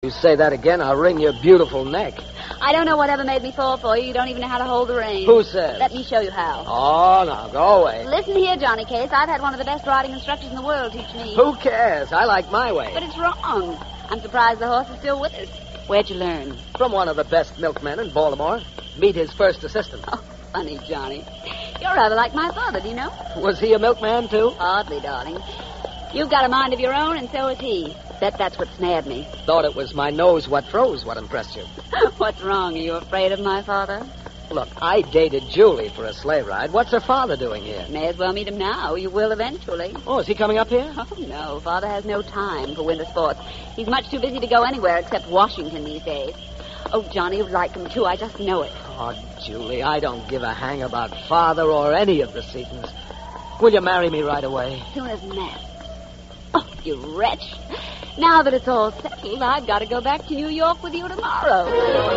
You say that again, I'll wring your beautiful neck. I don't know whatever made me fall for you. You don't even know how to hold the reins. Who says? Let me show you how. Oh, no, go away. Listen here, Johnny Case. I've had one of the best riding instructors in the world teach me. Who cares? I like my way. But it's wrong. I'm surprised the horse is still with us. Where'd you learn? From one of the best milkmen in Baltimore. Meet his first assistant. Oh, funny, Johnny. You're rather like my father, do you know? Was he a milkman, too? Hardly, darling. You've got a mind of your own, and so has he. That's what snared me. Thought it was my nose what froze what impressed you. What's wrong? Are you afraid of my father? Look, I dated Julie for a sleigh ride. What's her father doing here? May as well meet him now. You will eventually. Oh, is he coming up here? Oh, no. Father has no time for winter sports. He's much too busy to go anywhere except Washington these days. Oh, Johnny would like him, too. I just know it. Oh, Julie, I don't give a hang about Father or any of the Setons. Will you marry me right away? As soon as that. Oh, you wretch. Now that it's all settled, I've got to go back to New York with you tomorrow.